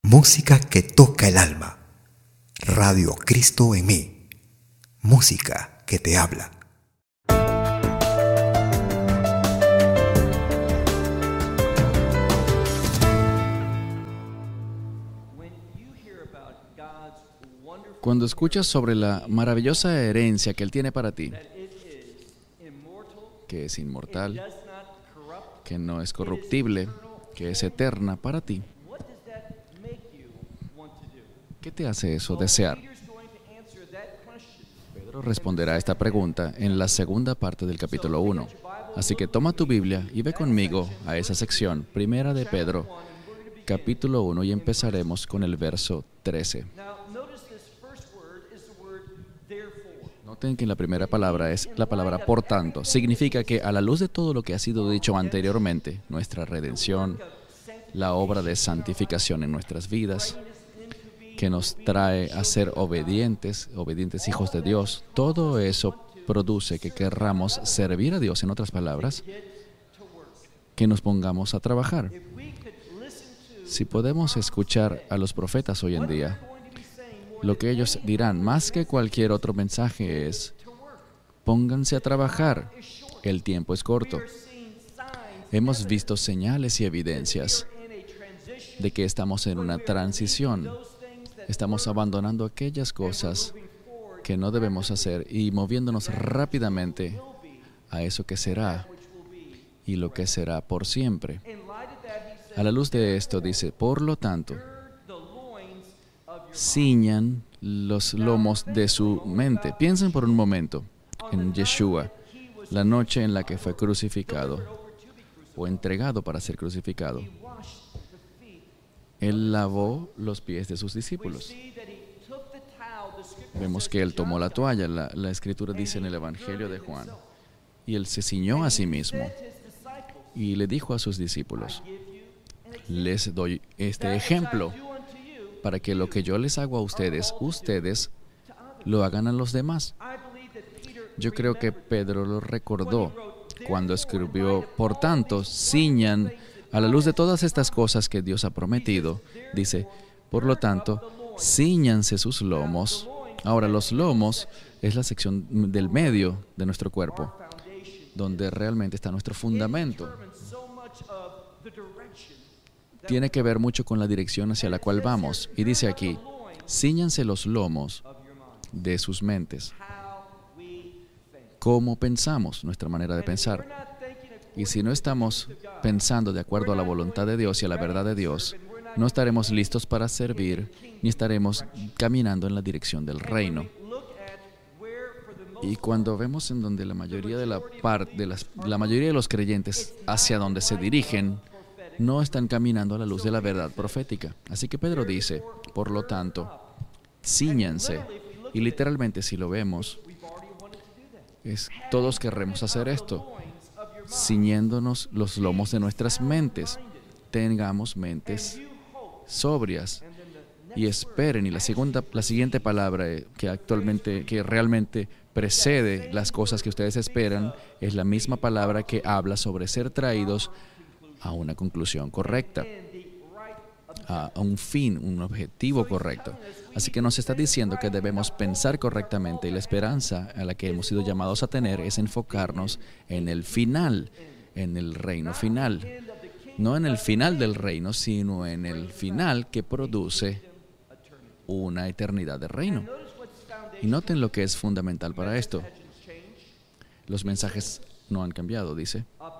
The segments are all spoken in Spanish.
Música que toca el alma. Radio Cristo en mí. Música que te habla. Cuando escuchas sobre la maravillosa herencia que Él tiene para ti, que es inmortal, que no es corruptible, que es eterna para ti, ¿qué te hace eso desear? Pedro responderá a esta pregunta en la segunda parte del capítulo 1. Así que toma tu Biblia y ve conmigo a esa sección, primera de Pedro, capítulo 1, y empezaremos con el verso 13. Noten que la primera palabra es la palabra por tanto. Significa que a la luz de todo lo que ha sido dicho anteriormente, nuestra redención, la obra de santificación en nuestras vidas, que nos trae a ser obedientes hijos de Dios, todo eso produce que querramos servir a Dios, en otras palabras, que nos pongamos a trabajar. Si podemos escuchar a los profetas hoy en día, lo que ellos dirán, más que cualquier otro mensaje, es: pónganse a trabajar, el tiempo es corto. Hemos visto señales y evidencias de que estamos en una transición. Estamos abandonando aquellas cosas que no debemos hacer y moviéndonos rápidamente a eso que será y lo que será por siempre. A la luz de esto dice: por lo tanto, ciñan los lomos de su mente. Piensen por un momento en Yeshua, la noche en la que fue crucificado o entregado para ser crucificado. Él lavó los pies de sus discípulos. Vemos que Él tomó la toalla. La Escritura dice en el Evangelio de Juan, y Él se ciñó a sí mismo y le dijo a sus discípulos: les doy este ejemplo para que lo que yo les hago a ustedes, ustedes lo hagan a los demás. Yo creo que Pedro lo recordó cuando escribió: por tanto, ciñan a la luz de todas estas cosas que Dios ha prometido. Dice: por lo tanto, cíñanse sus lomos. Ahora, los lomos es la sección del medio de nuestro cuerpo, donde realmente está nuestro fundamento. Tiene que ver mucho con la dirección hacia la cual vamos. Y dice aquí: cíñanse los lomos de sus mentes. ¿Cómo pensamos? Nuestra manera de pensar. Y si no estamos pensando de acuerdo a la voluntad de Dios y a la verdad de Dios, no estaremos listos para servir, ni estaremos caminando en la dirección del reino. Y cuando vemos en donde la mayoría de la mayoría de los creyentes hacia donde se dirigen, no están caminando a la luz de la verdad profética. Así que Pedro dice: por lo tanto, cíñanse. Y literalmente, si lo vemos, todos querremos hacer esto, ciñéndonos los lomos de nuestras mentes. Tengamos mentes sobrias y esperen. Y la siguiente palabra que realmente precede las cosas que ustedes esperan es la misma palabra que habla sobre ser traídos a una conclusión correcta, a un fin, un objetivo correcto. Así que nos está diciendo que debemos pensar correctamente, y la esperanza a la que hemos sido llamados a tener es enfocarnos en el final, en el reino final. No en el final del reino, sino en el final que produce una eternidad de reino. Y noten lo que es fundamental para esto. Los mensajes no han cambiado, dice: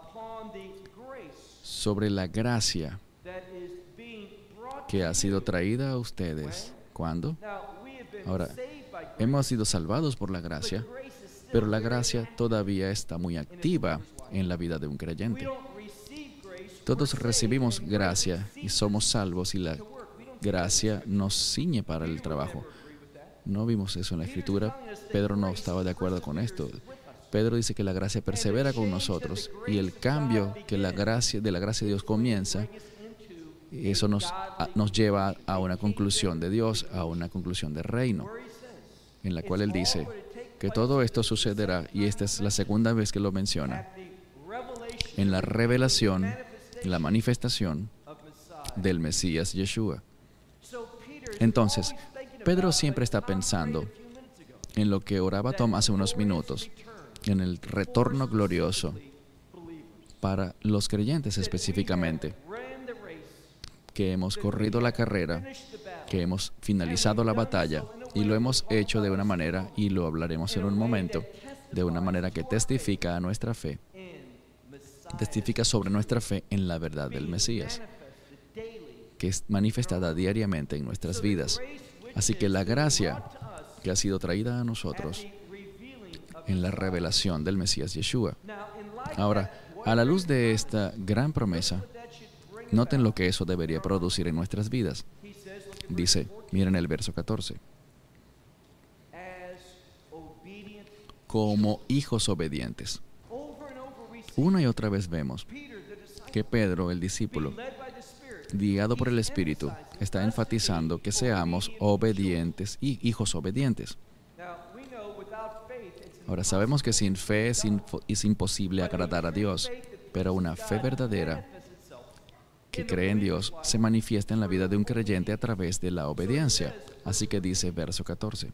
sobre la gracia que ha sido traída a ustedes. ¿Cuándo? Ahora, hemos sido salvados por la gracia, pero la gracia todavía está muy activa en la vida de un creyente. Todos recibimos gracia y somos salvos, y la gracia nos ciñe para el trabajo. No vimos eso en la Escritura. Pedro no estaba de acuerdo con esto. Pedro dice que la gracia persevera con nosotros, y el cambio que de la gracia de Dios comienza, eso nos lleva a una conclusión de Dios, a una conclusión de reino, en la cual Él dice que todo esto sucederá, y esta es la segunda vez que lo menciona, en la revelación, la manifestación del Mesías Yeshua. Entonces, Pedro siempre está pensando en lo que oraba Tom hace unos minutos, en el retorno glorioso para los creyentes específicamente, que hemos corrido la carrera, que hemos finalizado la batalla y lo hemos hecho de una manera, y lo hablaremos en un momento, de una manera que testifica a nuestra fe, testifica sobre nuestra fe en la verdad del Mesías, que es manifestada diariamente en nuestras vidas. Así que la gracia que ha sido traída a nosotros en la revelación del Mesías Yeshua. Ahora, a la luz de esta gran promesa, noten lo que eso debería producir en nuestras vidas. Dice, miren el verso 14. Como hijos obedientes. Una y otra vez vemos que Pedro, el discípulo, guiado por el Espíritu, está enfatizando que seamos obedientes y hijos obedientes. Ahora, sabemos que sin fe es imposible agradar a Dios, pero una fe verdadera que cree en Dios se manifiesta en la vida de un creyente a través de la obediencia. Así que dice verso 14.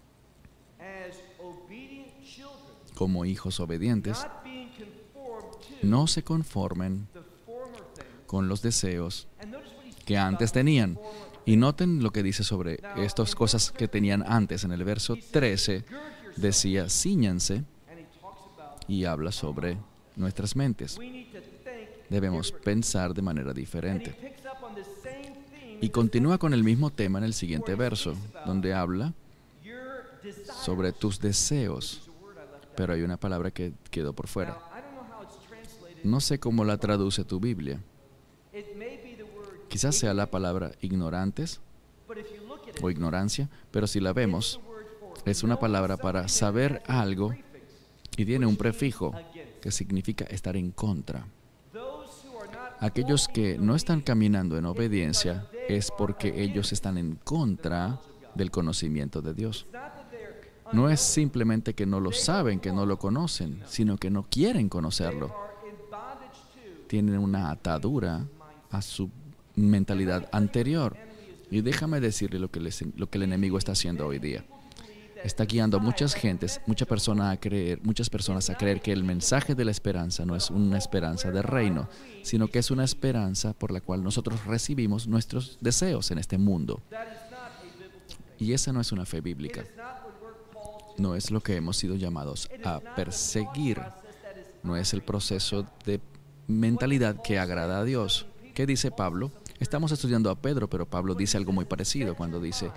Como hijos obedientes, no se conformen con los deseos que antes tenían. Y noten lo que dice sobre estas cosas que tenían antes. En el verso 13 decía, cíñanse, y habla sobre nuestras mentes. Debemos pensar de manera diferente. Y continúa con el mismo tema en el siguiente verso, donde habla sobre tus deseos. Pero hay una palabra que quedó por fuera. No sé cómo la traduce tu Biblia. Quizás sea la palabra ignorantes o ignorancia, pero si la vemos, es una palabra para saber algo y tiene un prefijo que significa estar en contra. Aquellos que no están caminando en obediencia es porque ellos están en contra del conocimiento de Dios. No es simplemente que no lo saben, que no lo conocen, sino que no quieren conocerlo. Tienen una atadura a su mentalidad anterior. Y déjame decirle lo que el enemigo está haciendo hoy día. Está guiando a muchas personas a creer que el mensaje de la esperanza no es una esperanza de reino, sino que es una esperanza por la cual nosotros recibimos nuestros deseos en este mundo. Y esa no es una fe bíblica. No es lo que hemos sido llamados a perseguir. No es el proceso de mentalidad que agrada a Dios. ¿Qué dice Pablo? Estamos estudiando a Pedro, pero Pablo dice algo muy parecido cuando dice,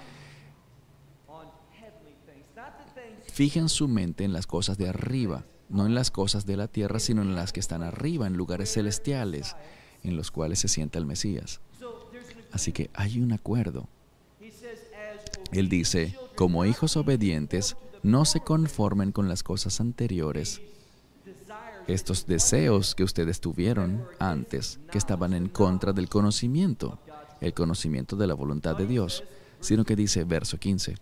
fijen su mente en las cosas de arriba, no en las cosas de la tierra, sino en las que están arriba, en lugares celestiales, en los cuales se sienta el Mesías. Así que hay un acuerdo. Él dice, como hijos obedientes, no se conformen con las cosas anteriores. Estos deseos que ustedes tuvieron antes, que estaban en contra del conocimiento, el conocimiento de la voluntad de Dios, sino que dice, verso 15,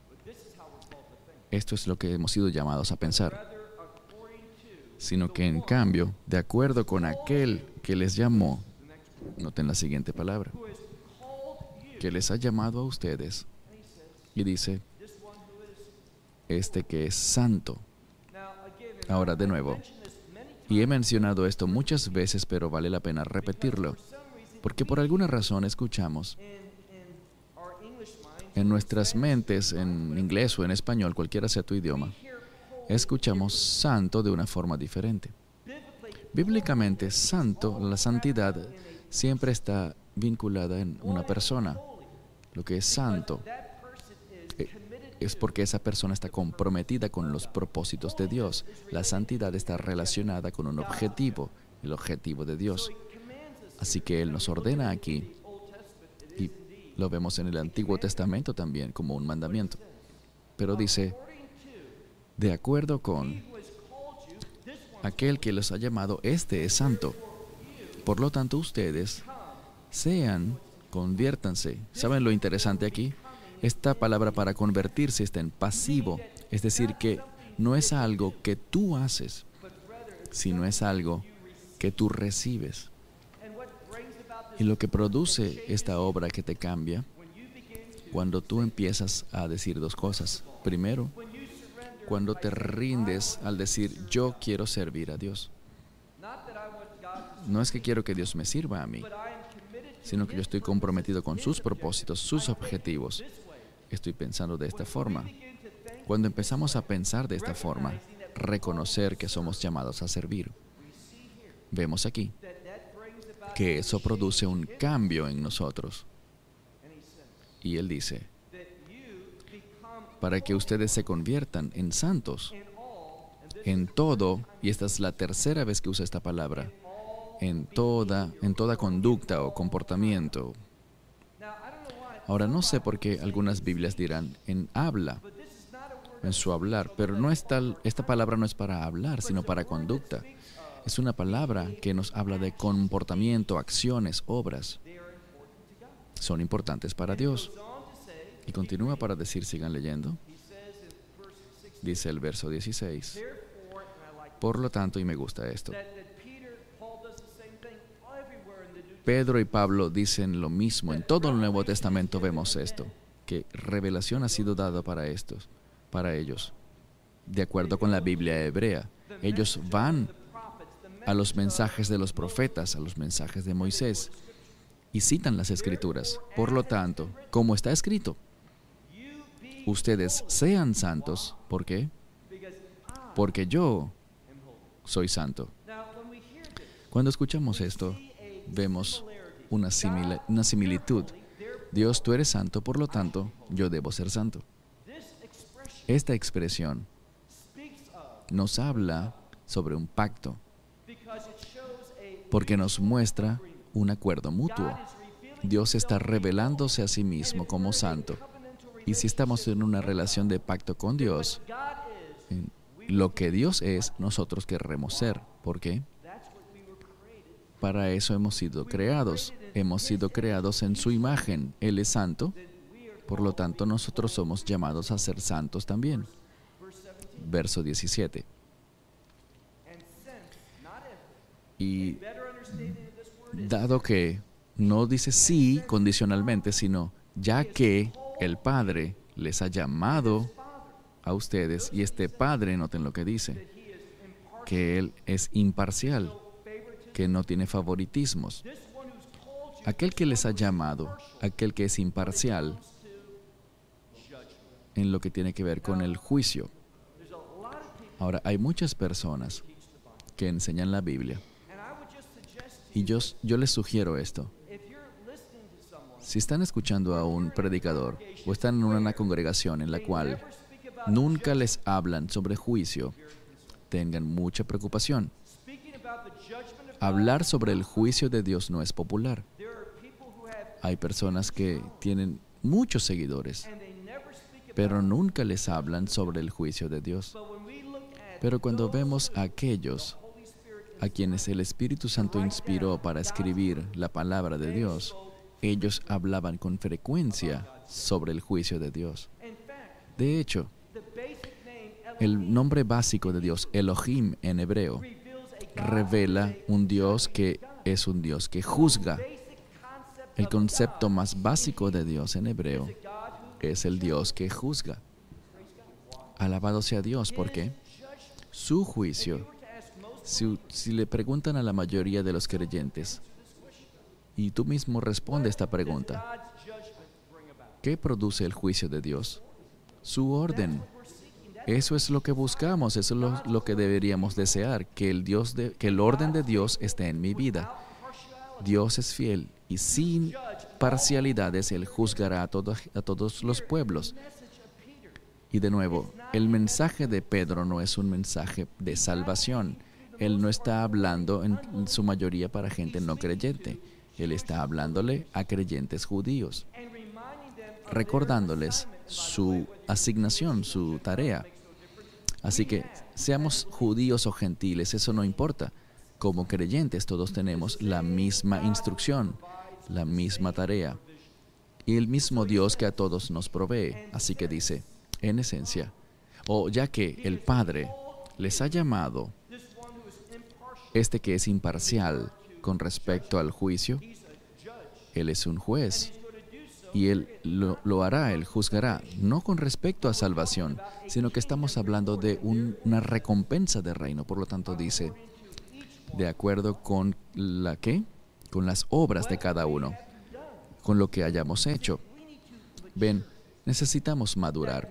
esto es lo que hemos sido llamados a pensar, sino que en cambio, de acuerdo con aquel que les llamó, noten la siguiente palabra, que les ha llamado a ustedes, y dice, este que es santo. Ahora de nuevo, y he mencionado esto muchas veces, pero vale la pena repetirlo, porque por alguna razón escuchamos en nuestras mentes, en inglés o en español, cualquiera sea tu idioma, escuchamos santo de una forma diferente. Bíblicamente, santo, la santidad, siempre está vinculada en una persona. Lo que es santo es porque esa persona está comprometida con los propósitos de Dios. La santidad está relacionada con un objetivo, el objetivo de Dios. Así que Él nos ordena aquí, y lo vemos en el Antiguo Testamento también como un mandamiento. Pero dice, de acuerdo con aquel que los ha llamado, este es santo. Por lo tanto, ustedes conviértanse. ¿Saben lo interesante aquí? Esta palabra para convertirse está en pasivo, es decir, que no es algo que tú haces, sino es algo que tú recibes. Y lo que produce esta obra que te cambia cuando tú empiezas a decir dos cosas. Primero, cuando te rindes al decir, yo quiero servir a Dios. No es que quiero que Dios me sirva a mí, sino que yo estoy comprometido con sus propósitos, sus objetivos. Estoy pensando de esta forma. Cuando empezamos a pensar de esta forma, reconocer que somos llamados a servir, vemos aquí que eso produce un cambio en nosotros. Y Él dice, para que ustedes se conviertan en santos, en todo, y esta es la tercera vez que usa esta palabra, en toda conducta o comportamiento. Ahora, no sé por qué algunas Biblias dirán en habla, en su hablar, pero esta palabra no es para hablar, sino para conducta. Es una palabra que nos habla de comportamiento, acciones, obras. Son importantes para Dios. Y continúa para decir, sigan leyendo. Dice el verso 16. Por lo tanto, y me gusta esto, Pedro y Pablo dicen lo mismo. En todo el Nuevo Testamento vemos esto, que revelación ha sido dada para ellos. De acuerdo con la Biblia hebrea, ellos van a los mensajes de los profetas, a los mensajes de Moisés, y citan las Escrituras. Por lo tanto, como está escrito, ustedes sean santos. ¿Por qué? Porque yo soy santo. Cuando escuchamos esto, vemos una similitud. Dios, tú eres santo, por lo tanto, yo debo ser santo. Esta expresión nos habla sobre un pacto, porque nos muestra un acuerdo mutuo. Dios está revelándose a sí mismo como santo. Y si estamos en una relación de pacto con Dios, lo que Dios es, nosotros querremos ser. ¿Por qué? Para eso hemos sido creados. Hemos sido creados en su imagen. Él es santo. Por lo tanto, nosotros somos llamados a ser santos también. Verso 17. Y dado que no dice sí condicionalmente, sino ya que el Padre les ha llamado a ustedes, y este Padre, noten lo que dice, que Él es imparcial, que no tiene favoritismos. Aquel que les ha llamado, aquel que es imparcial en lo que tiene que ver con el juicio. Ahora, hay muchas personas que enseñan la Biblia, y yo les sugiero esto. Si están escuchando a un predicador o están en una congregación en la cual nunca les hablan sobre juicio, tengan mucha preocupación. Hablar sobre el juicio de Dios no es popular. Hay personas que tienen muchos seguidores, pero nunca les hablan sobre el juicio de Dios. Pero cuando vemos a aquellos a quienes el Espíritu Santo inspiró para escribir la palabra de Dios, ellos hablaban con frecuencia sobre el juicio de Dios. De hecho, el nombre básico de Dios, Elohim en hebreo, revela un Dios que es un Dios que juzga. El concepto más básico de Dios en hebreo es el Dios que juzga. Alabado sea Dios, porque su juicio, si le preguntan a la mayoría de los creyentes, y tú mismo responde esta pregunta, ¿qué produce el juicio de Dios? Su orden. Eso es lo que buscamos, eso es lo que deberíamos desear, que el orden de Dios esté en mi vida. Dios es fiel y sin parcialidades Él juzgará a todos los pueblos. Y de nuevo, el mensaje de Pedro no es un mensaje de salvación. Él no está hablando en su mayoría para gente no creyente. Él está hablándole a creyentes judíos, recordándoles su asignación, su tarea. Así que, seamos judíos o gentiles, eso no importa. Como creyentes todos tenemos la misma instrucción, la misma tarea y el mismo Dios que a todos nos provee. Así que dice, en esencia, ya que el Padre les ha llamado, este que es imparcial con respecto al juicio, Él es un juez. Y Él lo hará, Él juzgará, no con respecto a salvación, sino que estamos hablando de una recompensa del reino. Por lo tanto, dice, de acuerdo con la ¿qué? Con las obras de cada uno, con lo que hayamos hecho. Ven, necesitamos madurar.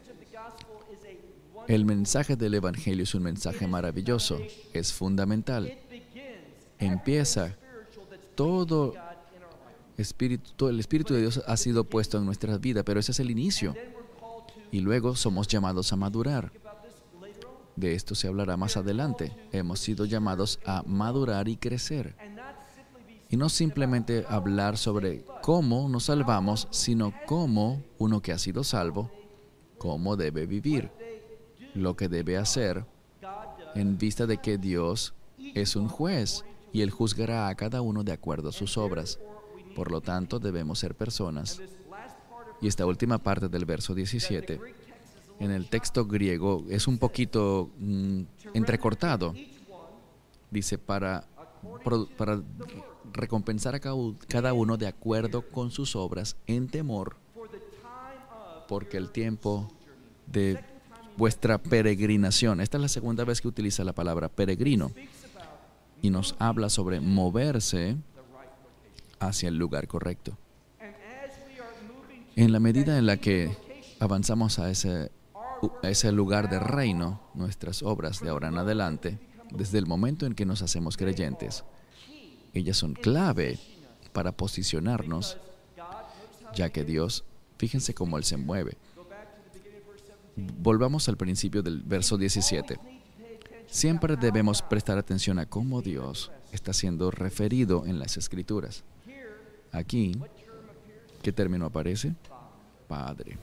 El mensaje del Evangelio es un mensaje maravilloso, es fundamental. Empieza todo el Espíritu de Dios ha sido puesto en nuestras vidas, pero ese es el inicio. Y luego somos llamados a madurar. De esto se hablará más adelante. Hemos sido llamados a madurar y crecer. Y no simplemente hablar sobre cómo nos salvamos, sino cómo uno que ha sido salvo, cómo debe vivir, lo que debe hacer, en vista de que Dios es un juez y Él juzgará a cada uno de acuerdo a sus obras. Por lo tanto, debemos ser personas. Y esta última parte del verso 17, en el texto griego, es un poquito entrecortado. Dice, para recompensar a cada uno de acuerdo con sus obras en temor, porque el tiempo de vuestra peregrinación, esta es la segunda vez que utiliza la palabra peregrino, y nos habla sobre moverse hacia el lugar correcto. En la medida en la que avanzamos a ese lugar de reino, nuestras obras de ahora en adelante, desde el momento en que nos hacemos creyentes, ellas son clave para posicionarnos, ya que Dios, fíjense cómo Él se mueve. Volvamos al principio del verso 17. Siempre debemos prestar atención a cómo Dios está siendo referido en las Escrituras. Aquí, ¿qué término aparece? Padre.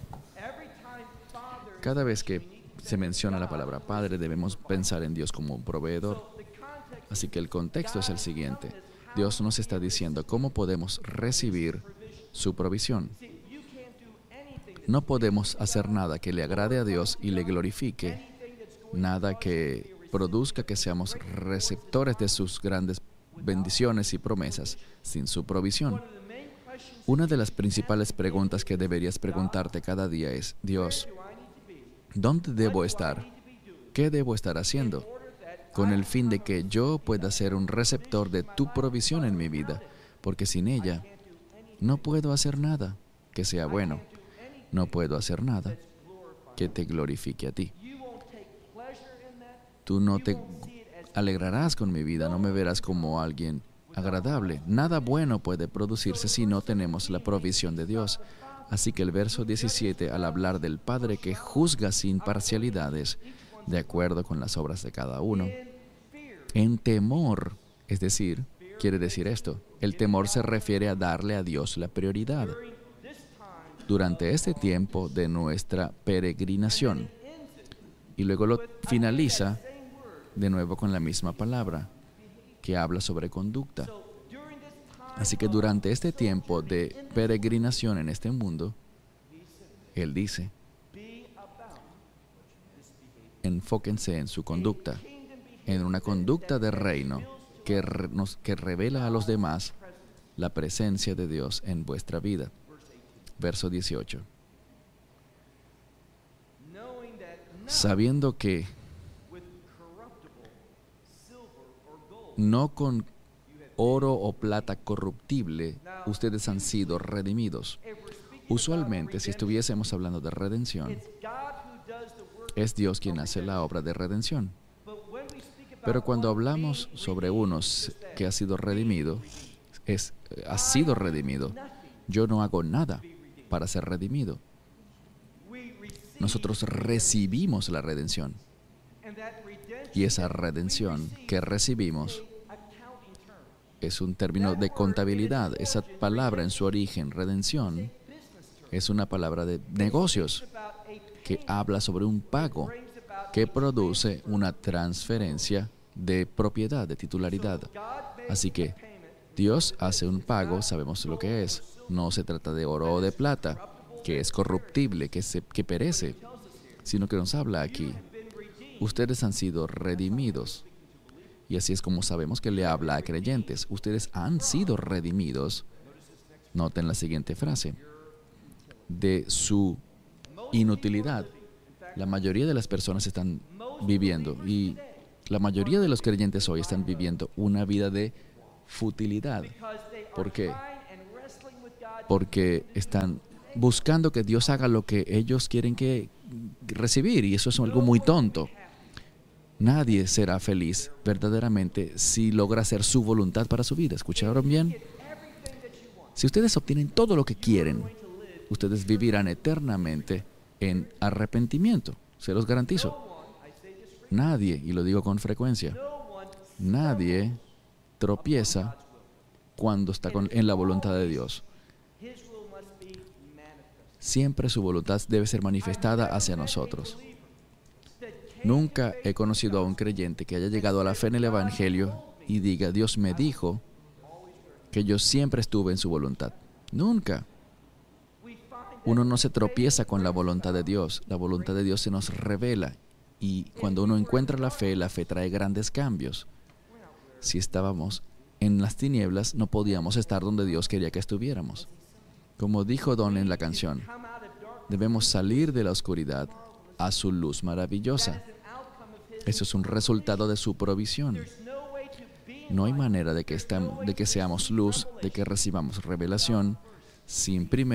Cada vez que se menciona la palabra Padre, debemos pensar en Dios como un proveedor. Así que el contexto es el siguiente. Dios nos está diciendo cómo podemos recibir su provisión. No podemos hacer nada que le agrade a Dios y le glorifique, nada que produzca que seamos receptores de sus grandes bendiciones y promesas sin su provisión. Una de las principales preguntas que deberías preguntarte cada día es, Dios, ¿dónde debo estar? ¿Qué debo estar haciendo? Con el fin de que yo pueda ser un receptor de tu provisión en mi vida, porque sin ella no puedo hacer nada que sea bueno. No puedo hacer nada que te glorifique a ti. Tú no te alegrarás con mi vida, no me verás como alguien agradable. Nada bueno puede producirse si no tenemos la provisión de Dios. Así que el verso 17, al hablar del Padre que juzga sin parcialidades, de acuerdo con las obras de cada uno, en temor, es decir, quiere decir esto, el temor se refiere a darle a Dios la prioridad. Durante este tiempo de nuestra peregrinación, y luego lo finaliza de nuevo con la misma palabra, que habla sobre conducta. Así que durante este tiempo de peregrinación en este mundo, Él dice, enfóquense en su conducta, en una conducta de reino que revela a los demás la presencia de Dios en vuestra vida. Verso 18. Sabiendo que no con oro o plata corruptible ustedes han sido redimidos. Usualmente, si estuviésemos hablando de redención, es Dios quien hace la obra de redención. Pero cuando hablamos sobre unos que ha sido redimido, ha sido redimido. Yo no hago nada para ser redimido. Nosotros recibimos la redención. Y esa redención que recibimos es un término de contabilidad. Esa palabra en su origen, redención, es una palabra de negocios que habla sobre un pago que produce una transferencia de propiedad, de titularidad. Así que Dios hace un pago, sabemos lo que es. No se trata de oro o de plata, que es corruptible, que perece, sino que nos habla aquí. Ustedes han sido redimidos. Y así es como sabemos que le habla a creyentes. Ustedes han sido redimidos. Noten la siguiente frase. de su inutilidad. La mayoría de las personas están viviendo, y la mayoría de los creyentes hoy están viviendo una vida de futilidad. ¿Por qué? Porque están buscando que Dios haga lo que ellos quieren recibir, y eso es algo muy tonto. Nadie será feliz verdaderamente si logra hacer su voluntad para su vida. ¿Escucharon bien? Si ustedes obtienen todo lo que quieren, ustedes vivirán eternamente en arrepentimiento. Se los garantizo. Nadie, y lo digo con frecuencia, nadie tropieza cuando está en la voluntad de Dios. Siempre su voluntad debe ser manifestada hacia nosotros. Nunca he conocido a un creyente que haya llegado a la fe en el Evangelio y diga: Dios me dijo que yo siempre estuve en su voluntad. Nunca. Uno no se tropieza con la voluntad de Dios. La voluntad de Dios se nos revela. Y cuando uno encuentra la fe trae grandes cambios. Si estábamos en las tinieblas, no podíamos estar donde Dios quería que estuviéramos. Como dijo Don en la canción, debemos salir de la oscuridad a su luz maravillosa. Eso es un resultado de su provisión. No hay manera de que seamos luz, de que recibamos revelación, si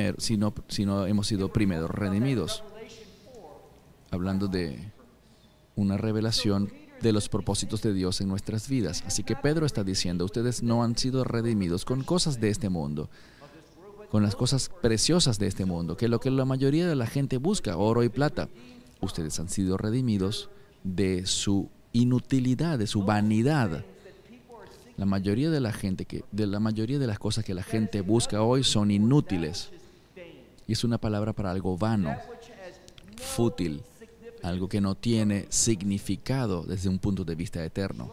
no hemos sido primero redimidos. Hablando de una revelación de los propósitos de Dios en nuestras vidas. Así que Pedro está diciendo: ustedes no han sido redimidos con cosas de este mundo, con las cosas preciosas de este mundo, que es lo que la mayoría de la gente busca, oro y plata. Ustedes han sido redimidos de su inutilidad, de su vanidad. La mayoría de las cosas que la gente busca hoy son inútiles. Y es una palabra para algo vano, fútil, algo que no tiene significado desde un punto de vista eterno.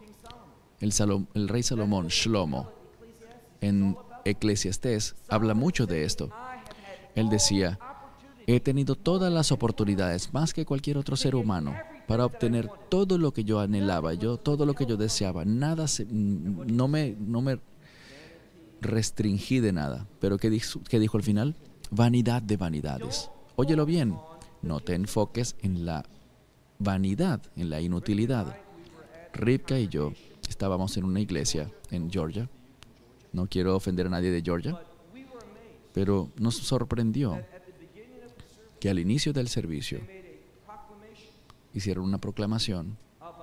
El rey Salomón, Shlomo, en Eclesiastés, habla mucho de esto. Él decía: he tenido todas las oportunidades, más que cualquier otro ser humano, para obtener todo lo que yo anhelaba, todo lo que yo deseaba. No me restringí de nada. Pero ¿qué dijo al final? Vanidad de vanidades. Óyelo bien. No te enfoques en la vanidad, en la inutilidad. Rivka y yo estábamos en una iglesia en Georgia. No quiero ofender a nadie de Georgia, pero nos sorprendió que al inicio del servicio hicieron una proclamación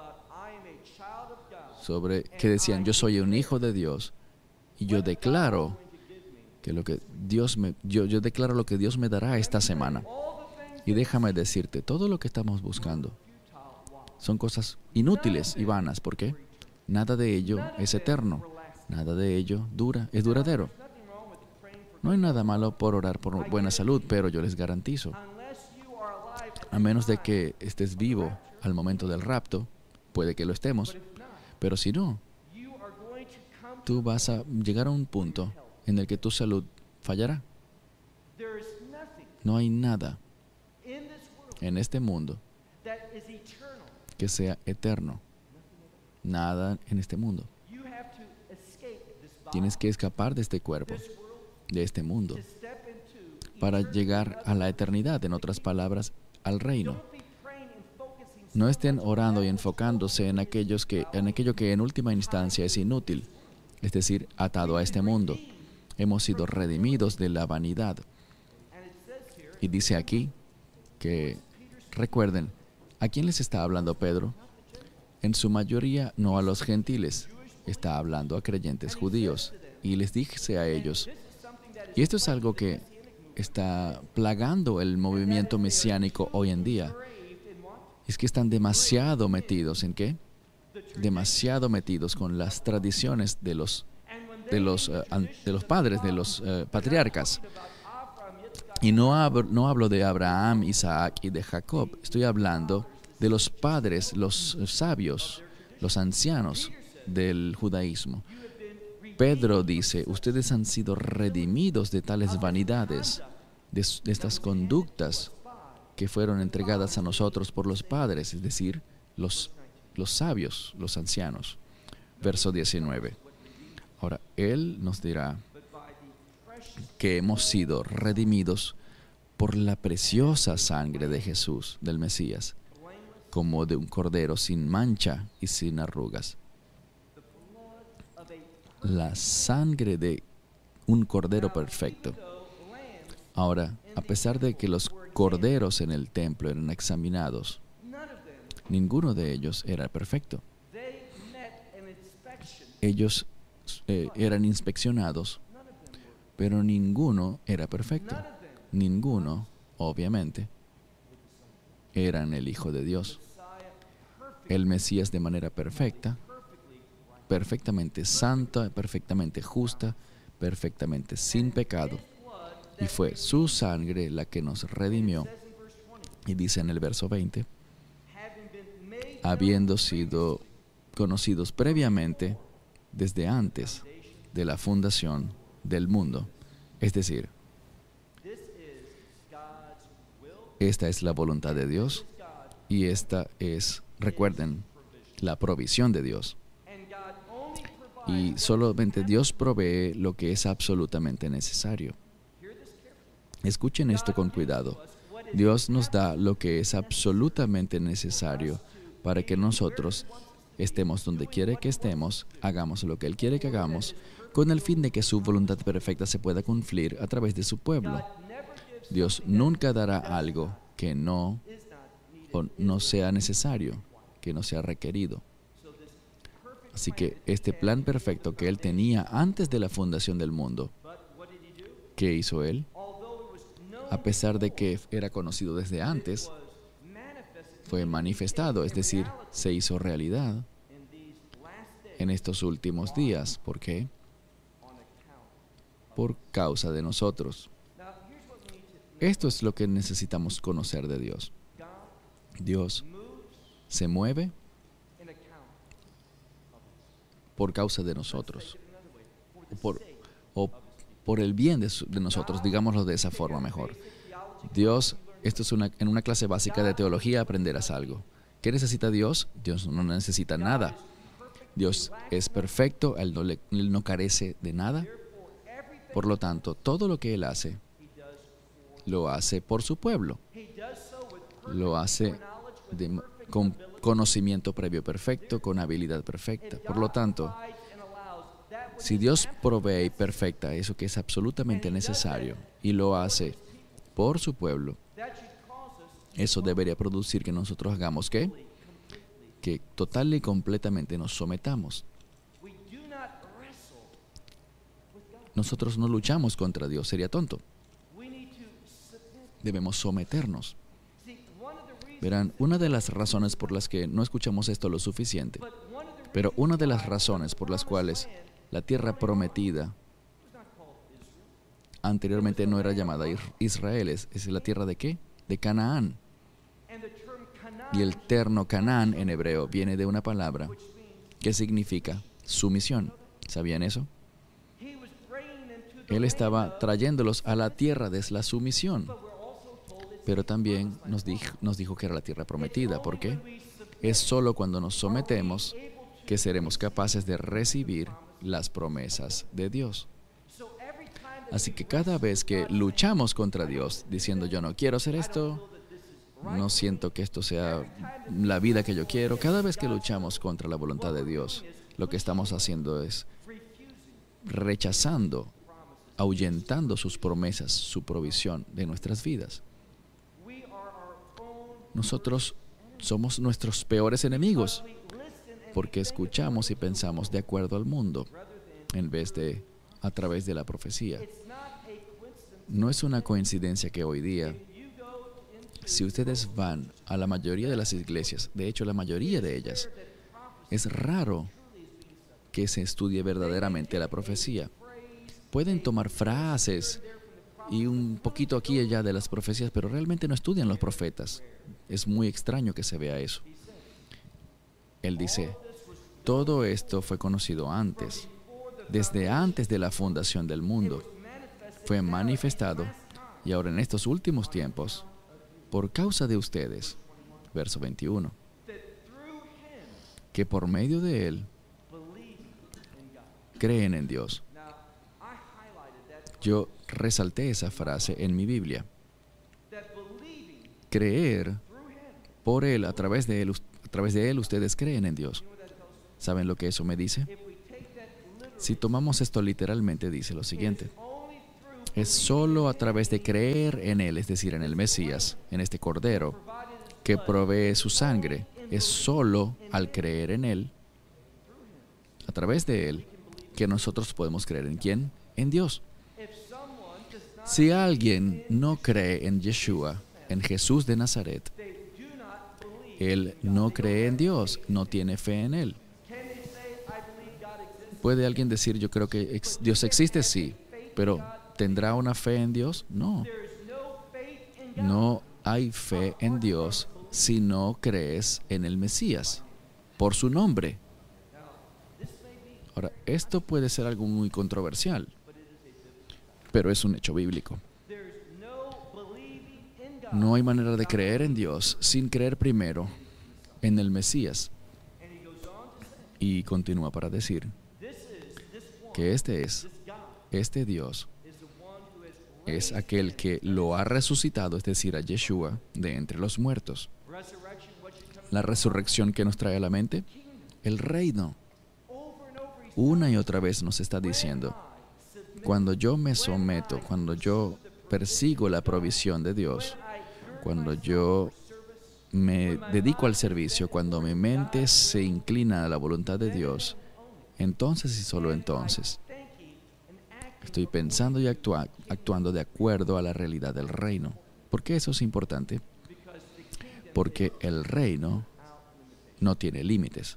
sobre que decían: yo soy un hijo de Dios y yo declaro que yo declaro lo que Dios me dará esta semana. Y déjame decirte, todo lo que estamos buscando son cosas inútiles y vanas. ¿Por qué? Nada de ello es eterno. Nada de ello es duradero. No hay nada malo por orar por buena salud, pero yo les garantizo, a menos de que estés vivo al momento del rapto, puede que lo estemos, pero si no, tú vas a llegar a un punto en el que tu salud fallará. No hay nada en este mundo que sea eterno. Nada en este mundo. Tienes que escapar de este cuerpo, de este mundo, para llegar a la eternidad, en otras palabras, al reino. No estén orando y enfocándose en aquello que en última instancia es inútil, es decir, atado a este mundo. Hemos sido redimidos de la vanidad. Y dice aquí que, recuerden, ¿a quién les está hablando Pedro? En su mayoría no a los gentiles, está hablando a creyentes judíos. Y les dice a ellos, y esto es algo que está plagando el movimiento mesiánico hoy en día, es que están demasiado metidos ¿en qué? Demasiado metidos con las tradiciones de los padres, de los patriarcas. Y no hablo de Abraham, Isaac y de Jacob. Estoy hablando de los padres, los sabios, los ancianos del judaísmo. Pedro dice: ustedes han sido redimidos de tales vanidades, de estas conductas que fueron entregadas a nosotros por los padres, es decir, los sabios, los ancianos. Verso 19. Ahora, Él nos dirá que hemos sido redimidos por la preciosa sangre de Jesús, del Mesías, como de un cordero sin mancha y sin arrugas. La sangre de un cordero perfecto. Ahora, a pesar de que los corderos en el templo eran examinados, ninguno de ellos era perfecto. Ellos eran inspeccionados, pero ninguno era perfecto. Ninguno, obviamente, eran el Hijo de Dios. El Mesías de manera perfecta, perfectamente santa, perfectamente justa, perfectamente sin pecado. Y fue su sangre la que nos redimió. Y dice en el verso 20, habiendo sido conocidos previamente desde antes de la fundación del mundo. Es decir, esta es la voluntad de Dios y esta es, recuerden, la provisión de Dios. Y solamente Dios provee lo que es absolutamente necesario. Escuchen esto con cuidado. Dios nos da lo que es absolutamente necesario para que nosotros estemos donde quiere que estemos, hagamos lo que Él quiere que hagamos, con el fin de que su voluntad perfecta se pueda cumplir a través de su pueblo. Dios nunca dará algo que no sea necesario, que no sea requerido. Así que este plan perfecto que Él tenía antes de la fundación del mundo, ¿qué hizo Él? A pesar de que era conocido desde antes, fue manifestado, es decir, se hizo realidad en estos últimos días. ¿Por qué? Por causa de nosotros. Esto es lo que necesitamos conocer de Dios. Dios se mueve por causa de nosotros, o por el bien de nosotros, digámoslo de esa forma mejor. Dios, esto es en una clase básica de teología aprenderás algo. ¿Qué necesita Dios? Dios no necesita nada. Dios es perfecto, Él no carece de nada. Por lo tanto, todo lo que Él hace, lo hace por su pueblo. Lo hace con conocimiento previo perfecto, con habilidad perfecta. Por lo tanto, si Dios provee y perfecta eso que es absolutamente necesario y lo hace por su pueblo, eso debería producir que nosotros hagamos ¿qué? Que total y completamente nos sometamos. Nosotros no luchamos contra Dios, sería tonto. Debemos someternos. Verán, una de las razones por las que no escuchamos esto lo suficiente, pero una de las razones por las cuales la tierra prometida anteriormente no era llamada Israel, es la tierra ¿de qué? De Canaán. Y el término Canaán en hebreo viene de una palabra que significa sumisión. ¿Sabían eso? Él estaba trayéndolos a la tierra de la sumisión. Pero también nos dijo que era la tierra prometida. ¿Por qué? Es solo cuando nos sometemos que seremos capaces de recibir las promesas de Dios. Así que cada vez que luchamos contra Dios, diciendo yo no quiero hacer esto, no siento que esto sea la vida que yo quiero, cada vez que luchamos contra la voluntad de Dios, lo que estamos haciendo es rechazando, ahuyentando sus promesas, su provisión de nuestras vidas. Nosotros somos nuestros peores enemigos porque escuchamos y pensamos de acuerdo al mundo en vez de a través de la profecía. No es una coincidencia que hoy día, si ustedes van a la mayoría de las iglesias, de hecho la mayoría de ellas, es raro que se estudie verdaderamente la profecía. Pueden tomar frases y un poquito aquí y allá de las profecías, pero realmente no estudian los profetas. Es muy extraño que se vea eso. Él dice, todo esto fue conocido antes, desde antes de la fundación del mundo. Fue manifestado y ahora en estos últimos tiempos, por causa de ustedes, verso 21, que por medio de Él creen en Dios. Yo resalté esa frase en mi Biblia. creer por Él, a través de Él ustedes creen en Dios. ¿Saben lo que eso me dice? Si tomamos esto literalmente, dice lo siguiente: es solo a través de creer en Él, es decir, en el Mesías, en este Cordero, que provee su sangre. Es solo al creer en Él, a través de Él, que nosotros podemos creer en ¿quién? En Dios. Si alguien no cree en Yeshua, en Jesús de Nazaret, él no cree en Dios, no tiene fe en Él. ¿Puede alguien decir, yo creo que Dios existe? Sí, pero ¿tendrá una fe en Dios? No. No hay fe en Dios si no crees en el Mesías, por su nombre. Ahora, esto puede ser algo muy controversial, pero es un hecho bíblico. No hay manera de creer en Dios sin creer primero en el Mesías. Y continúa para decir que este Dios es aquel que lo ha resucitado, es decir, a Yeshua, de entre los muertos. La resurrección que nos trae a la mente, el reino. Una y otra vez nos está diciendo, cuando yo me someto, cuando yo persigo la provisión de Dios, cuando yo me dedico al servicio, cuando mi mente se inclina a la voluntad de Dios, entonces y solo entonces estoy pensando y actuando de acuerdo a la realidad del reino. ¿Por qué eso es importante? Porque el reino no tiene límites.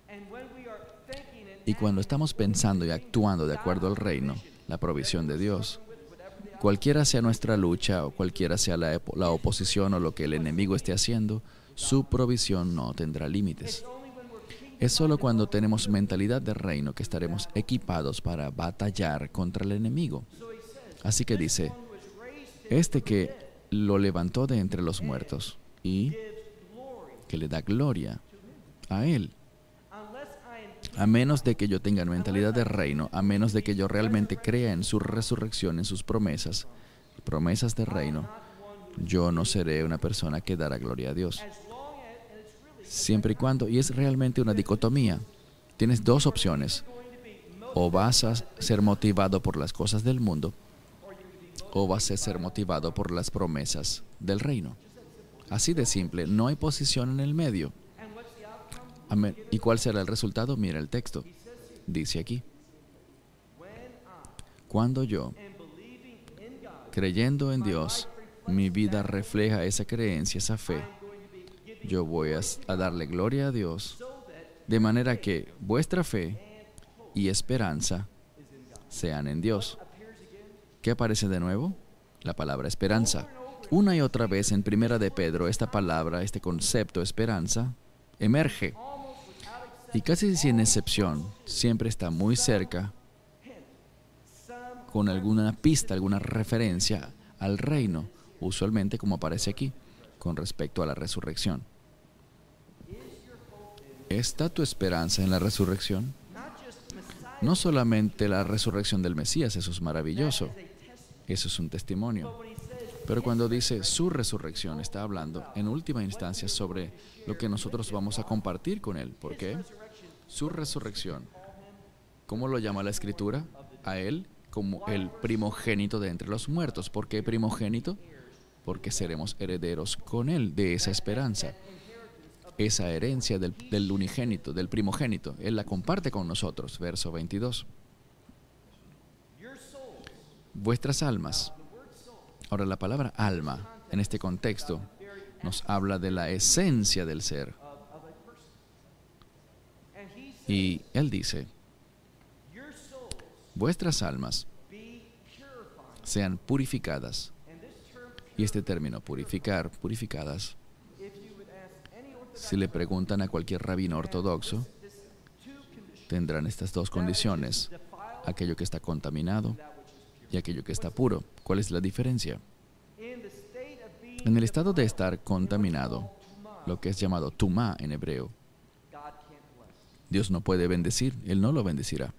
Y cuando estamos pensando y actuando de acuerdo al reino, la provisión de Dios, cualquiera sea nuestra lucha o cualquiera sea la oposición o lo que el enemigo esté haciendo, su provisión no tendrá límites. Es solo cuando tenemos mentalidad de reino que estaremos equipados para batallar contra el enemigo. Así que dice, este que lo levantó de entre los muertos y que le da gloria a Él. A menos de que yo tenga mentalidad de reino, a menos de que yo realmente crea en su resurrección, en sus promesas de reino, yo no seré una persona que dará gloria a Dios. Siempre y cuando, y es realmente una dicotomía, tienes dos opciones: o vas a ser motivado por las cosas del mundo, o vas a ser motivado por las promesas del reino. Así de simple, no hay posición en el medio. Amén. ¿Y cuál será el resultado? Mira el texto. Dice aquí: cuando yo, creyendo en Dios, mi vida refleja esa creencia, esa fe, yo voy a darle gloria a Dios, de manera que vuestra fe y esperanza sean en Dios. ¿Qué aparece de nuevo? La palabra esperanza. Una y otra vez en Primera de Pedro, esta palabra, este concepto esperanza, emerge. Y casi sin excepción, siempre está muy cerca, con alguna pista, alguna referencia al reino, usualmente como aparece aquí, con respecto a la resurrección. ¿Está tu esperanza en la resurrección? No solamente la resurrección del Mesías, eso es maravilloso, eso es un testimonio. Pero cuando dice su resurrección, está hablando en última instancia sobre lo que nosotros vamos a compartir con Él. ¿Por qué? Su resurrección. ¿Cómo lo llama la Escritura? A Él como el primogénito de entre los muertos. ¿Por qué primogénito? Porque seremos herederos con Él de esa esperanza. Esa herencia del unigénito, del primogénito. Él la comparte con nosotros. Verso 22. Vuestras almas. Ahora, la palabra alma, en este contexto, nos habla de la esencia del ser. Y Él dice, vuestras almas sean purificadas. Y este término, purificar, purificadas, si le preguntan a cualquier rabino ortodoxo, tendrán estas dos condiciones: aquello que está contaminado y aquello que está puro. ¿Cuál es la diferencia? En el estado de estar contaminado, lo que es llamado tumá en hebreo, Dios no puede bendecir, Él no lo bendecirá.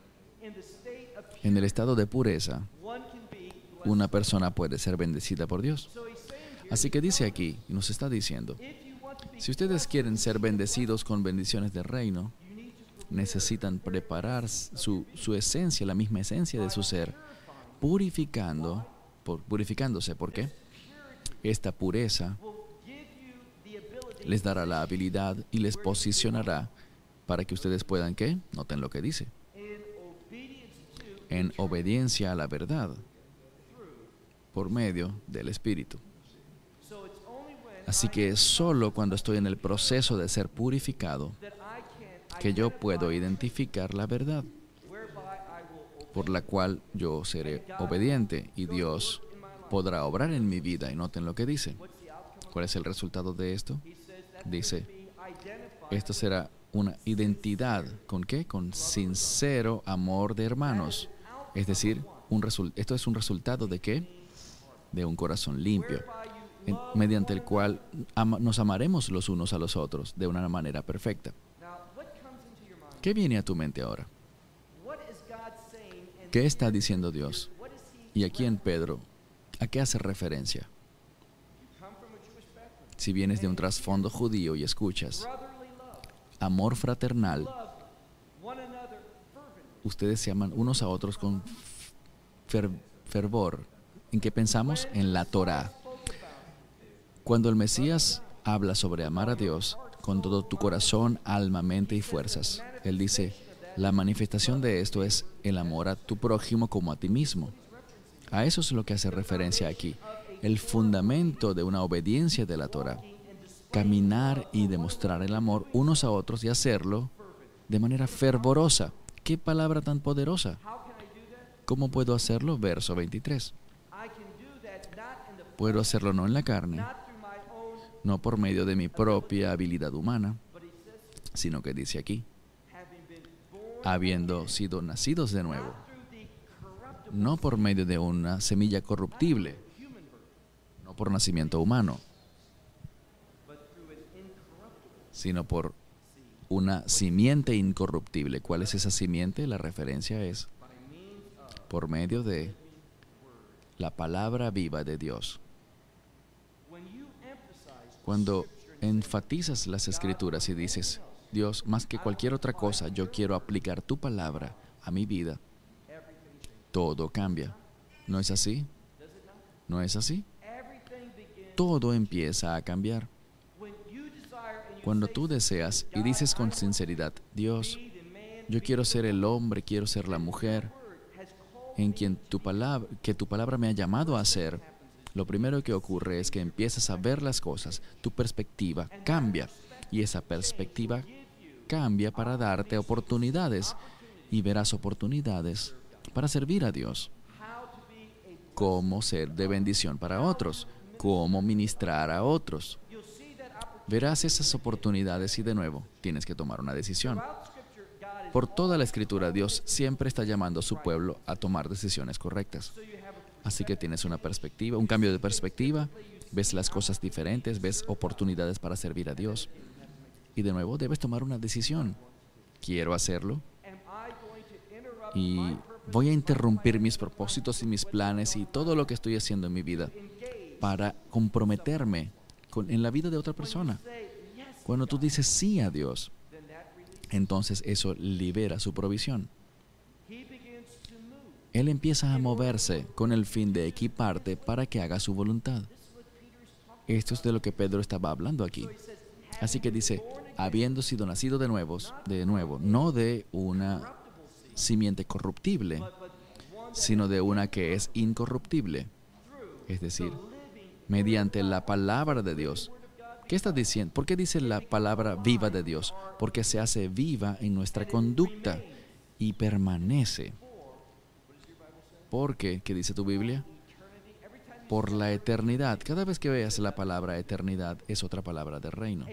En el estado de pureza, una persona puede ser bendecida por Dios. Así que dice aquí, y nos está diciendo, si ustedes quieren ser bendecidos con bendiciones del reino, necesitan preparar su esencia, la misma esencia de su ser, purificándose. ¿Por qué? Esta pureza les dará la habilidad y les posicionará para que ustedes puedan, ¿qué? Noten lo que dice. En obediencia a la verdad, por medio del Espíritu. Así que es solo cuando estoy en el proceso de ser purificado que yo puedo identificar la verdad por la cual yo seré obediente y Dios podrá obrar en mi vida. Y noten lo que dice. ¿Cuál es el resultado de esto? Dice, esto será una identidad. ¿Con qué? Con sincero amor de hermanos. Es decir, esto es un resultado ¿de qué? De un corazón limpio, mediante el cual nos amaremos los unos a los otros de una manera perfecta. ¿Qué viene a tu mente ahora? ¿Qué está diciendo Dios? Y aquí en Pedro, ¿a qué hace referencia? Si vienes de un trasfondo judío y escuchas amor fraternal, ustedes se aman unos a otros con fervor. ¿En qué pensamos? En la Torá. Cuando el Mesías habla sobre amar a Dios con todo tu corazón, alma, mente y fuerzas, Él dice, la manifestación de esto es el amor a tu prójimo como a ti mismo. A eso es lo que hace referencia aquí. El fundamento de una obediencia de la Torá. Caminar y demostrar el amor unos a otros y hacerlo de manera fervorosa. ¡Qué palabra tan poderosa! ¿Cómo puedo hacerlo? Verso 23. Puedo hacerlo no en la carne, no por medio de mi propia habilidad humana, sino que dice aquí, habiendo sido nacidos de nuevo, no por medio de una semilla corruptible, no por nacimiento humano, sino por una simiente incorruptible. ¿Cuál es esa simiente? La referencia es por medio de la palabra viva de Dios. Cuando enfatizas las Escrituras y dices, Dios, más que cualquier otra cosa, yo quiero aplicar tu palabra a mi vida, todo cambia. ¿No es así? ¿No es así? Todo empieza a cambiar. Cuando tú deseas y dices con sinceridad, Dios, yo quiero ser el hombre, quiero ser la mujer en quien tu palabra me ha llamado a ser, lo primero que ocurre es que empiezas a ver las cosas, tu perspectiva cambia y esa perspectiva cambia para darte oportunidades y verás oportunidades para servir a Dios. Cómo ser de bendición para otros, cómo ministrar a otros. Verás esas oportunidades y de nuevo tienes que tomar una decisión. Por toda la Escritura, Dios siempre está llamando a su pueblo a tomar decisiones correctas. Así que tienes una perspectiva, un cambio de perspectiva, ves las cosas diferentes, ves oportunidades para servir a Dios. Y de nuevo debes tomar una decisión. ¿Quiero hacerlo? Y voy a interrumpir mis propósitos y mis planes y todo lo que estoy haciendo en mi vida para comprometerme en la vida de otra persona. Cuando tú dices sí a Dios, entonces eso libera su provisión. Él empieza a moverse con el fin de equiparte para que haga su voluntad. Esto es de lo que Pedro estaba hablando aquí. Así que dice, habiendo sido nacido de nuevo, no de una simiente corruptible, sino de una que es incorruptible. Es decir, mediante la palabra de Dios. ¿Qué está diciendo? ¿Por qué dice la palabra viva de Dios? Porque se hace viva en nuestra conducta y permanece. ¿Por qué? ¿Qué dice tu Biblia? Por la eternidad. Cada vez que veas la palabra eternidad, es otra palabra de reino.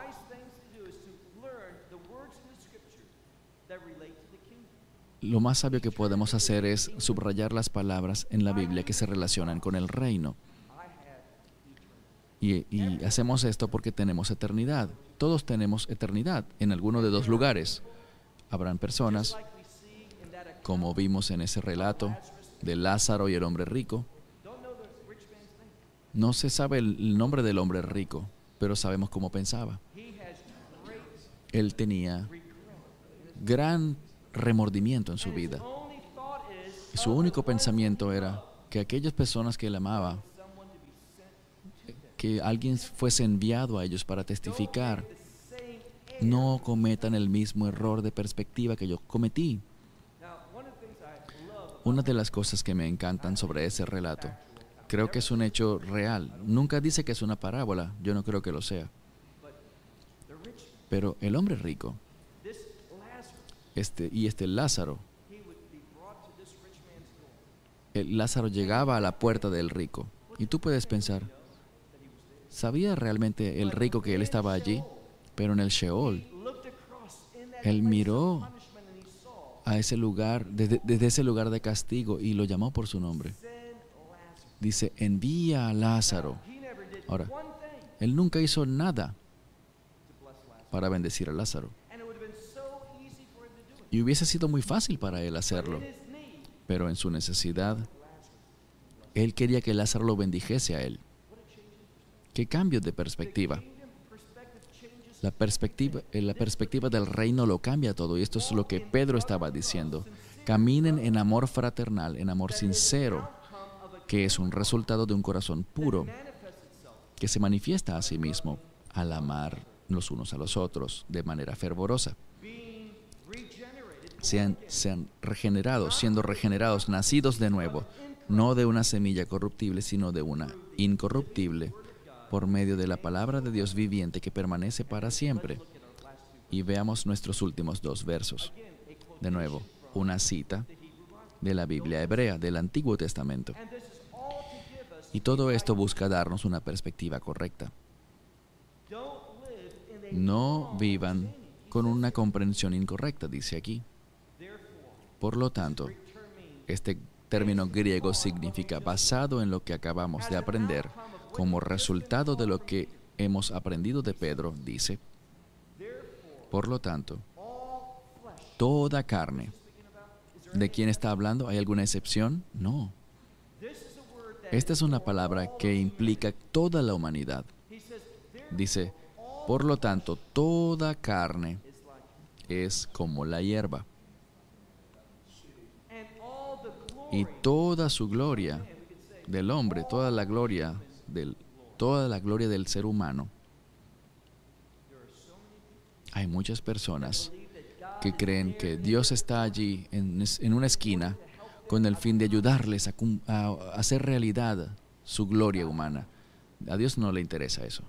Lo más sabio que podemos hacer es subrayar las palabras en la Biblia que se relacionan con el reino. Y hacemos esto porque tenemos eternidad. Todos tenemos eternidad en alguno de dos lugares. Habrán personas, como vimos en ese relato de Lázaro y el hombre rico. No se sabe el nombre del hombre rico, pero sabemos cómo pensaba. Él tenía gran remordimiento en su vida. Su único pensamiento era que aquellas personas que él amaba, que alguien fuese enviado a ellos para testificar, no cometan el mismo error de perspectiva que yo cometí. Una de las cosas que me encantan sobre ese relato, creo que es un hecho real. Nunca dice que es una parábola, yo no creo que lo sea. Pero el hombre rico, Lázaro, Lázaro llegaba a la puerta del rico. Y tú puedes pensar, ¿sabía realmente el rico que él estaba allí? Pero en el Sheol, él miró a ese lugar, desde ese lugar de castigo, y lo llamó por su nombre. Dice, envía a Lázaro. Ahora, él nunca hizo nada para bendecir a Lázaro. Y hubiese sido muy fácil para él hacerlo. Pero en su necesidad, él quería que Lázaro lo bendijese a él. ¿Qué cambio de perspectiva? La perspectiva del reino lo cambia todo. Y esto es lo que Pedro estaba diciendo. Caminen en amor fraternal, en amor sincero, que es un resultado de un corazón puro, que se manifiesta a sí mismo al amar los unos a los otros de manera fervorosa. Sean regenerados, siendo regenerados, nacidos de nuevo, no de una semilla corruptible, sino de una incorruptible, por medio de la palabra de Dios viviente que permanece para siempre. Y veamos nuestros últimos 2 versos. De nuevo, una cita de la Biblia hebrea, del Antiguo Testamento. Y todo esto busca darnos una perspectiva correcta. No vivan con una comprensión incorrecta, dice aquí. Por lo tanto, este término griego significa basado en lo que acabamos de aprender, como resultado de lo que hemos aprendido de Pedro, dice. Por lo tanto, toda carne. ¿De quién está hablando? ¿Hay alguna excepción? No. Esta es una palabra que implica toda la humanidad. Dice, por lo tanto, toda carne es como la hierba. Y toda su gloria del hombre, toda la gloria del ser humano. Hay muchas personas que creen que Dios está allí en una esquina con el fin de ayudarles a hacer realidad su gloria humana. A Dios no le interesa eso.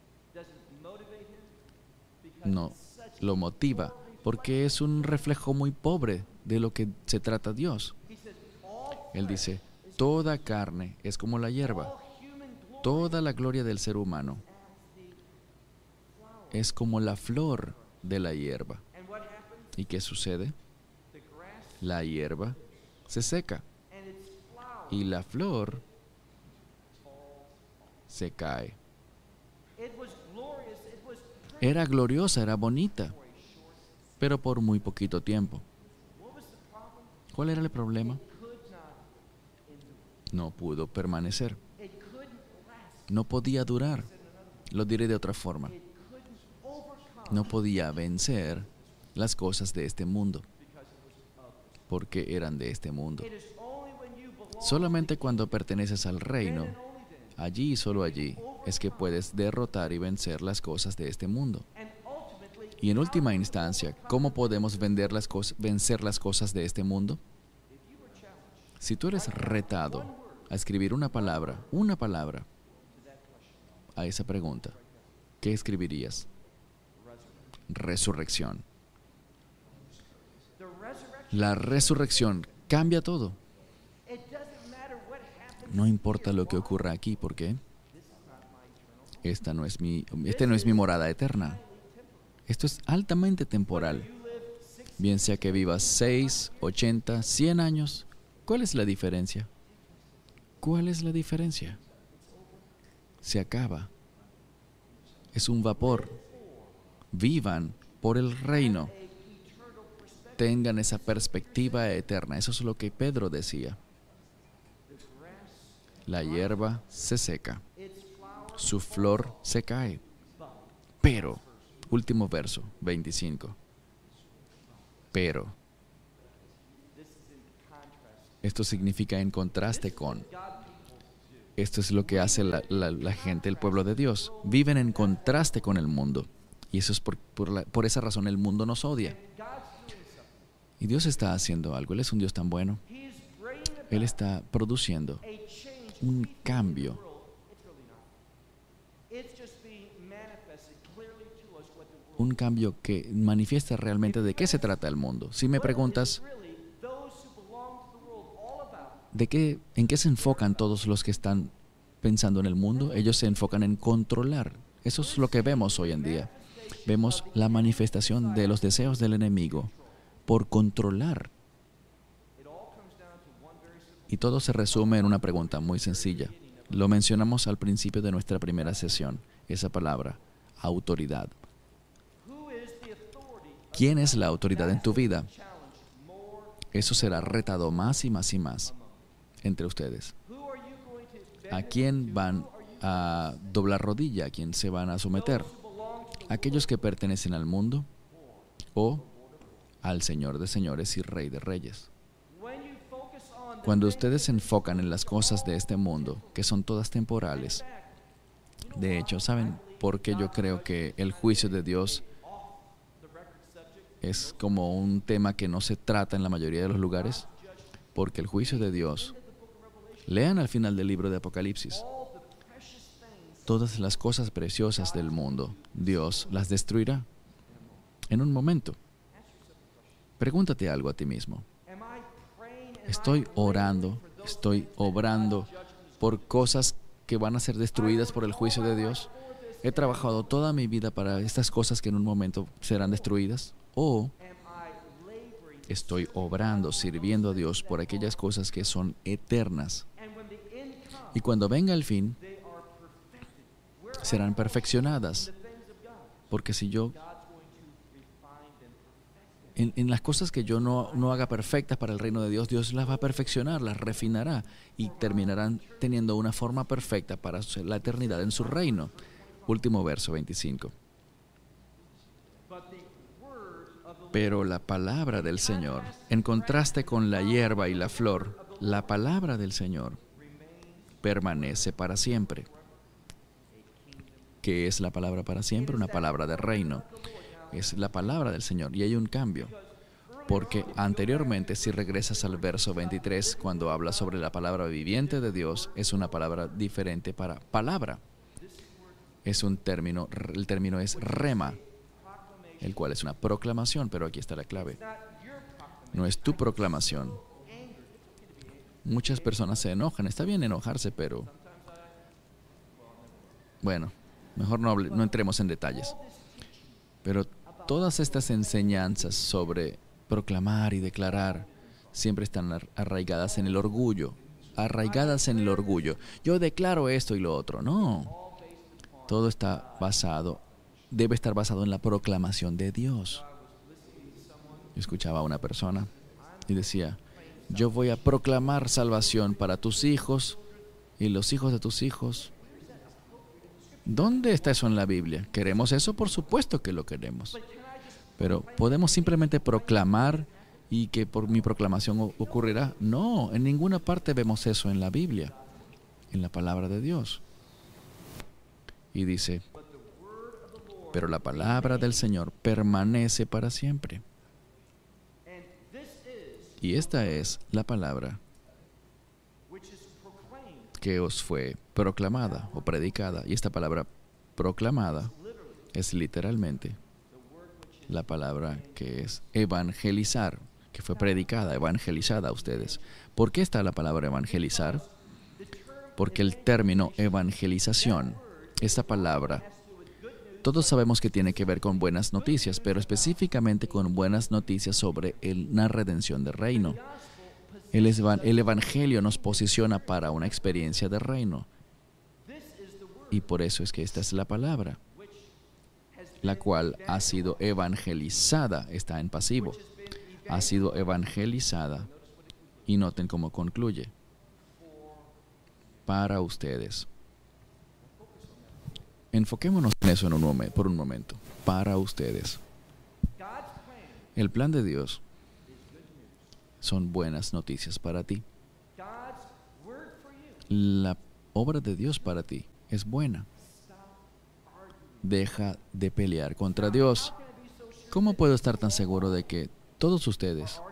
No, lo motiva porque es un reflejo muy pobre de lo que se trata Dios. Él dice, toda carne es como la hierba, toda la gloria del ser humano es como la flor de la hierba. ¿Y qué sucede? La hierba se seca y la flor se cae. Era gloriosa, era bonita, pero por muy poquito tiempo. ¿Cuál era el problema? No pudo permanecer. No podía durar. Lo diré de otra forma. No podía vencer las cosas de este mundo, porque eran de este mundo. Solamente cuando perteneces al reino, allí y solo allí, es que puedes derrotar y vencer las cosas de este mundo. Y en última instancia, ¿cómo podemos vencer las cosas de este mundo? Si tú eres retado a escribir una palabra a esa pregunta, ¿qué escribirías? Resurrección. La resurrección cambia todo. No importa lo que ocurra aquí, ¿por qué? Este no es mi morada eterna. Esto es altamente temporal. Bien sea que vivas 6, 80, 100 años, ¿cuál es la diferencia? ¿Cuál es la diferencia? Se acaba. Es un vapor. Vivan por el reino. Tengan esa perspectiva eterna. Eso es lo que Pedro decía. La hierba se seca. su flor se cae. Pero, último verso, 25. Pero, esto significa en contraste con. Esto es lo que hace la gente, el pueblo de Dios. Viven en contraste con el mundo. Y eso es por esa razón el mundo nos odia. Y Dios está haciendo algo. Él es un Dios tan bueno. Él está produciendo un cambio. Un cambio que manifiesta realmente de qué se trata el mundo. Si me preguntas, ¿en qué se enfocan todos los que están pensando en el mundo? Ellos se enfocan en controlar. Eso es lo que vemos hoy en día. Vemos la manifestación de los deseos del enemigo por controlar. Y todo se resume en una pregunta muy sencilla. Lo mencionamos al principio de nuestra primera sesión, esa palabra, autoridad. ¿Quién es la autoridad en tu vida? Eso será retado más y más y más entre ustedes. ¿A quién van a doblar rodilla? ¿A quién se van a someter? ¿Aquellos que pertenecen al mundo o al Señor de señores y Rey de reyes? Cuando ustedes se enfocan en las cosas de este mundo, que son todas temporales, de hecho, ¿saben por qué yo creo que el juicio de Dios es como un tema que no se trata en la mayoría de los lugares? Porque el juicio de Dios, lean al final del libro de Apocalipsis, todas las cosas preciosas del mundo, Dios las destruirá en un momento. Pregúntate algo a ti mismo. ¿Estoy orando, estoy obrando por cosas que van a ser destruidas por el juicio de Dios? ¿He trabajado toda mi vida para estas cosas que en un momento serán destruidas? ¿O estoy obrando, sirviendo a Dios por aquellas cosas que son eternas? Y cuando venga el fin, serán perfeccionadas. Porque si yo, en las cosas que yo no haga perfectas para el reino de Dios, Dios las va a perfeccionar, las refinará y terminarán teniendo una forma perfecta para la eternidad en su reino. Último verso, 25. Pero la palabra del Señor, en contraste con la hierba y la flor, la palabra del Señor permanece para siempre. ¿Qué es la palabra para siempre? Una palabra de reino. Es la palabra del Señor. Y hay un cambio. Porque anteriormente, si regresas al verso 23, cuando habla sobre la palabra viviente de Dios, es una palabra diferente para palabra. Es un término, el término es rema, el cual es una proclamación, pero aquí está la clave. No es tu proclamación. Muchas personas se enojan. Está bien enojarse, pero bueno, mejor no entremos en detalles. Pero todas estas enseñanzas sobre proclamar y declarar siempre están arraigadas en el orgullo. Arraigadas en el orgullo. Yo declaro esto y lo otro. No. Todo está debe estar basado en la proclamación de Dios. Yo escuchaba a una persona y decía, yo voy a proclamar salvación para tus hijos y los hijos de tus hijos. ¿Dónde está eso en la Biblia? ¿Queremos eso? Por supuesto que lo queremos. Pero ¿podemos simplemente proclamar y que por mi proclamación ocurrirá? No, en ninguna parte vemos eso en la Biblia, en la palabra de Dios. Y dice, pero la palabra del Señor permanece para siempre. Y esta es la palabra que os fue proclamada o predicada. Y esta palabra proclamada es literalmente la palabra que es evangelizar, que fue predicada, evangelizada a ustedes. ¿Por qué está la palabra evangelizar? Porque el término evangelización, esta palabra, todos sabemos que tiene que ver con buenas noticias, pero específicamente con buenas noticias sobre la redención del reino. El Evangelio nos posiciona para una experiencia de reino. Y por eso es que esta es la palabra, la cual ha sido evangelizada, está en pasivo. Ha sido evangelizada. Y noten cómo concluye. Para ustedes. Enfoquémonos en eso por un momento. Para ustedes. El plan de Dios son buenas noticias para ti. La obra de Dios para ti es buena. Deja de pelear contra Dios. ¿Cómo puedo estar tan seguro de que todos ustedes